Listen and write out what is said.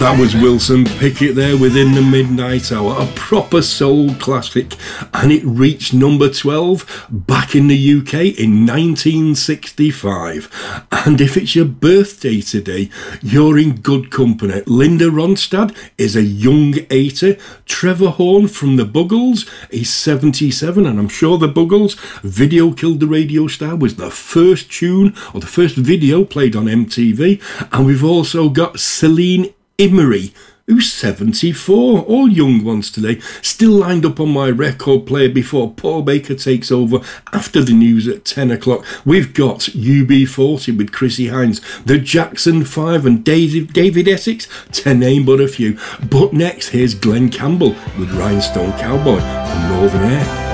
That was Wilson Pickett there within the Midnight Hour, a proper soul classic, and it reached number 12 back in the UK in 1965. And if it's your birthday today, you're in good company. Linda Ronstadt is a young 80. Trevor Horn from the Buggles is 77, and I'm sure the Buggles, Video Killed the Radio Star, was the first tune or the first video played on MTV. And we've also got Celine Imrie, who's 74, all young ones today, still lined up on my record player before Paul Baker takes over after the news at 10 o'clock. We've got UB40 with Chrissie Hynde, the Jackson 5 and David Essex, to name but a few. But next, here's Glenn Campbell with Rhinestone Cowboy on Northern Air.